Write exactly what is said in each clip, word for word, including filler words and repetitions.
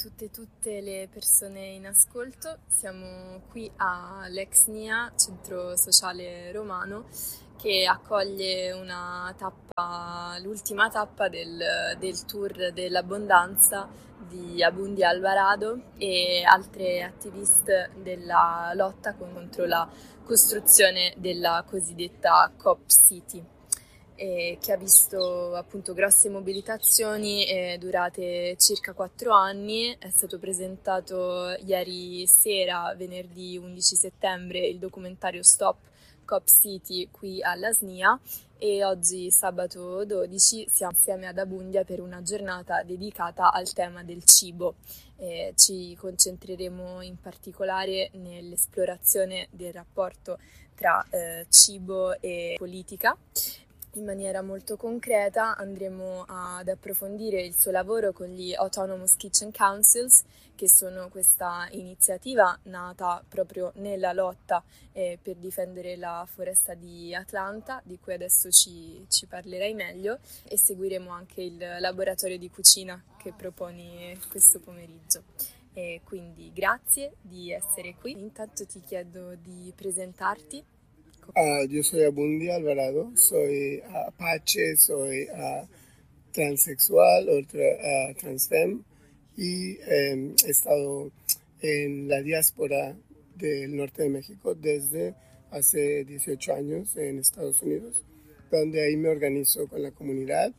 tutte e tutte le persone in ascolto. Siamo qui all'Ex N I A, Centro Sociale Romano, che accoglie una tappa, l'ultima tappa del, del tour dell'abbondanza di Abundi Alvarado e altre attiviste della lotta contro la costruzione della cosiddetta Cop City, eh, che ha visto appunto grosse mobilitazioni eh, durate circa quattro anni. È stato presentato ieri sera, venerdì undici settembre, il documentario Stop Cop City qui alla S N I A, e oggi sabato dodici siamo insieme ad Abundia per una giornata dedicata al tema del cibo. Eh, ci concentreremo in particolare nell'esplorazione del rapporto tra eh, cibo e politica. In maniera molto concreta andremo ad approfondire il suo lavoro con gli Autonomous Kitchen Councils, che sono questa iniziativa nata proprio nella lotta eh, per difendere la foresta di Atlanta, di cui adesso ci, ci parlerai meglio, e seguiremo anche il laboratorio di cucina che proponi questo pomeriggio. E quindi grazie di essere qui. Intanto ti chiedo di presentarti. Uh, yo soy Abundi Alvarado, soy uh, apache, soy uh, transexual o tra, uh, transfem y eh, he estado en la diáspora del norte de México desde hace dieciocho años en Estados Unidos, donde ahí me organizo con la comunidad,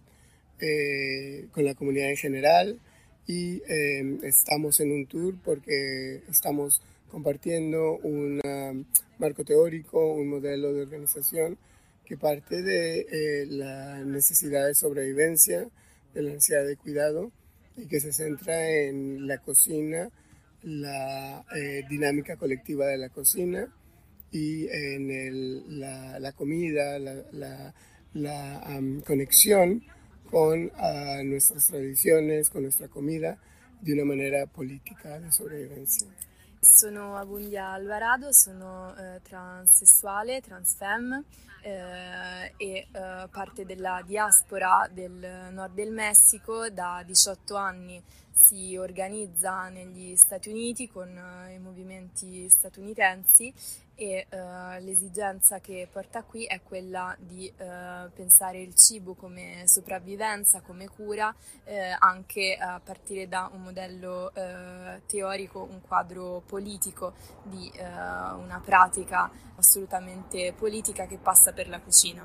eh, con la comunidad en general, y eh, estamos en un tour porque estamos compartiendo un uh, marco teórico, un modelo de organización que parte de eh, la necesidad de sobrevivencia, de la necesidad de cuidado, y que se centra en la cocina, la eh, dinámica colectiva de la cocina y en el, la, la comida, la, la, la um, conexión con uh, nuestras tradiciones, con nuestra comida, di una maniera politica di sopravvivenza. Sono Abundia Alvarado, sono eh, transessuale, transfem eh, e eh, parte della diaspora del nord del Messico. Da diciotto anni si organizza negli Stati Uniti con eh, i movimenti statunitensi, e eh, l'esigenza che porta qui è quella di eh, pensare il cibo come sopravvivenza, come cura, eh, anche a partire da un modello eh, teorico, un quadro politico di eh, una pratica assolutamente politica che passa per la cucina.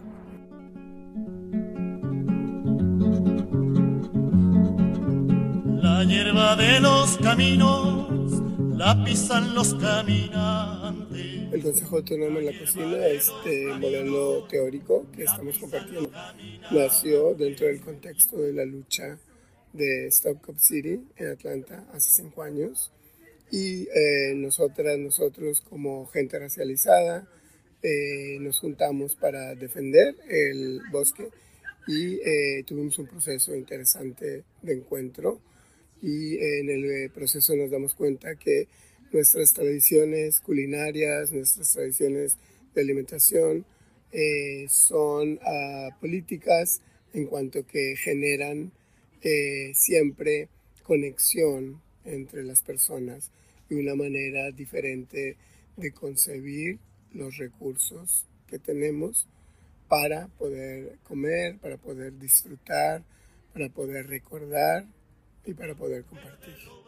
La hierba de los caminos la pisan los caminantes. El Consejo Autónomo en la Cocina, este modelo teórico que estamos compartiendo, nació dentro del contexto de la lucha de Stop Cop City en Atlanta hace cinco años, y eh, nosotras, nosotros como gente racializada eh, nos juntamos para defender el bosque y eh, tuvimos un proceso interesante de encuentro, y en el proceso nos damos cuenta que nuestras tradiciones culinarias, nuestras tradiciones de alimentación eh, son uh, políticas en cuanto que generan eh, siempre conexión entre las personas y una manera diferente de concebir los recursos que tenemos para poder comer, para poder disfrutar, para poder recordar y para poder compartir.